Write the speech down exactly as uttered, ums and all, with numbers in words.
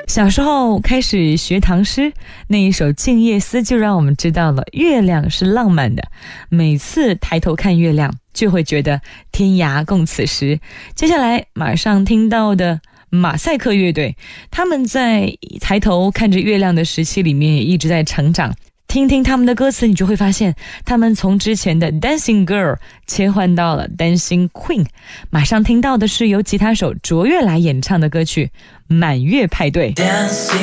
小时候开始学唐诗，那一首《静夜思》就让我们知道了月亮是浪漫的，每次抬头看月亮就会觉得天涯共此时。接下来马上听到的马赛克乐队，他们在抬头看着月亮的时期里面也一直在成长。听听他们的歌词，你就会发现他们从之前的 Dancing Girl 切换到了 Dancing Queen。 马上听到的是由吉他手卓越来演唱的歌曲《满月派对》。